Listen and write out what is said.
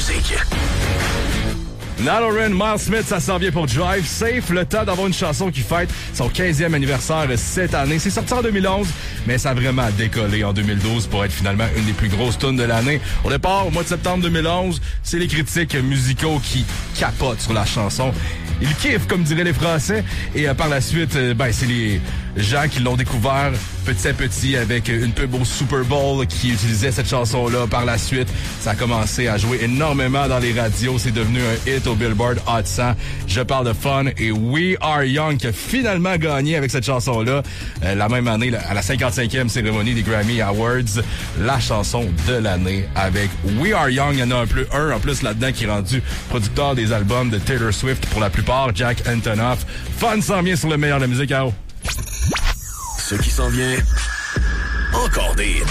musique. Naloran, Miles Smith, ça s'en vient pour Drive Safe. Le temps d'avoir une chanson qui fête son 15e anniversaire cette année. C'est sorti en 2011, mais ça a vraiment décollé en 2012 pour être finalement une des plus grosses tunes de l'année. Au départ, au mois de septembre 2011, c'est les critiques musicaux qui capotent sur la chanson. Ils kiffent, comme diraient les Français. Et par la suite, c'est les gens qui l'ont découvert petit à petit avec une pub au Super Bowl qui utilisait cette chanson-là. Par la suite, ça a commencé à jouer énormément dans les radios. C'est devenu un hit au Billboard Hot 100. Je parle de Fun et We Are Young qui a finalement gagné avec cette chanson-là. La même année, à la 55e cérémonie des Grammy Awards, la chanson de l'année avec We Are Young. Il y en a un en plus là-dedans qui est rendu producteur des albums de Taylor Swift pour la plupart, Jack Antonoff. Fun s'en vient sur le meilleur de la musique, Ao. Ce qui s'en vient, encore des hits.